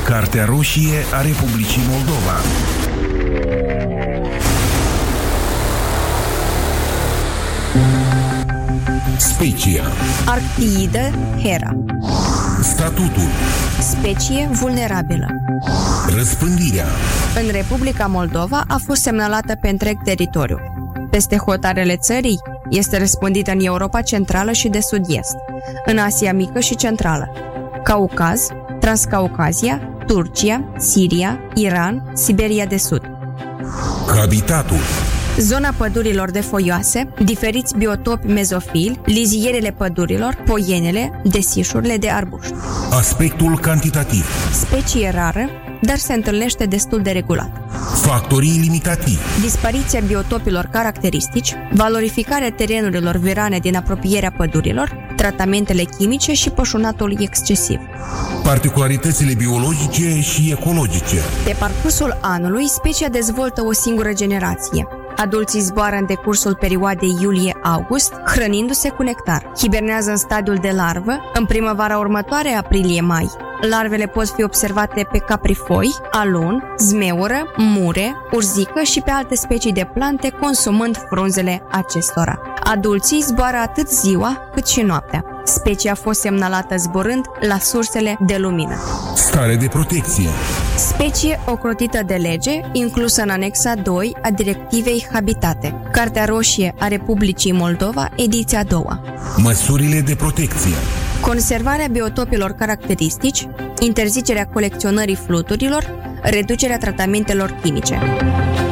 Cartea roșie a Republicii Moldova. Specie Arctiidă Hera. Statutul. Specie vulnerabilă. Răspândirea. În Republica Moldova a fost semnalată pe întreg teritoriul. Peste hotarele țării este răspândită în Europa Centrală și de Sud-Est, în Asia Mică și Centrală, Caucaz, Transcaucazia, Turcia, Siria, Iran, Siberia de Sud. Habitatul. Zona pădurilor de foioase, diferiți biotopi mezofili, lizierele pădurilor, poienele, desișurile de arbuști. Aspectul cantitativ. Specie rară, dar se întâlnește destul de regulat. Factorii limitativi. Dispariția biotopilor caracteristici, valorificarea terenurilor virane din apropierea pădurilor, tratamentele chimice și pășunatul excesiv. Particularitățile biologice și ecologice. Pe parcursul anului, specia dezvoltă o singură generație. Adulții zboară în decursul perioadei iulie-august, hrănindu-se cu nectar. Hibernează în stadiul de larvă, în primăvara următoare, aprilie-mai. Larvele pot fi observate pe caprifoi, alun, zmeură, mure, urzică și pe alte specii de plante, consumând frunzele acestora. Adulții zboară atât ziua cât și noaptea. Specia a fost semnalată zburând la sursele de lumină. Stare de protecție. Specie ocrotită de lege, inclusă în anexa 2 a Directivei Habitate. Cartea roșie a Republicii Moldova, ediția 2. Măsurile de protecție. Conservarea biotopilor caracteristici, interzicerea colecționării fluturilor, reducerea tratamentelor chimice.